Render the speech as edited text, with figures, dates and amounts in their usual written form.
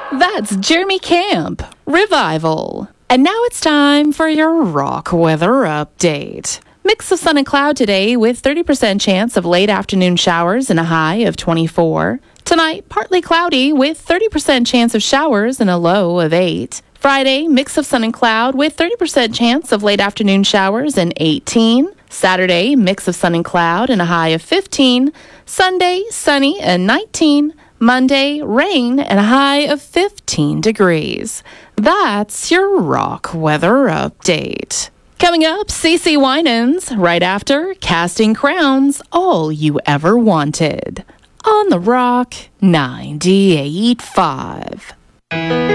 That's Jeremy Camp, Revival. And now it's time for your rock weather update. Mix of sun and cloud today with 30% chance of late afternoon showers and a high of 24. Tonight, partly cloudy with 30% chance of showers and a low of 8. Friday, mix of sun and cloud with 30% chance of late afternoon showers and 18. Saturday, mix of sun and cloud and a high of 15. Sunday, sunny and 19. Monday, rain and a high of 15 degrees. That's your rock weather update. Coming up, CeCe Winans, right after Casting Crowns, All You Ever Wanted. On the Rock 98.5.